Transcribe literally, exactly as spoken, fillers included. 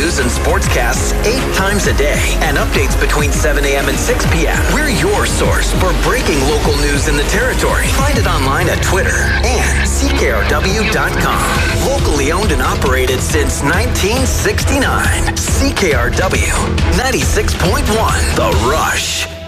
news and sportscasts eight times a day and updates between seven a.m. and six p.m. We're your source for breaking local news in the territory. Find it online at Twitter and C K R W dot com. Locally owned and operated since nineteen sixty-nine. C K R W ninety-six point one. The Rush.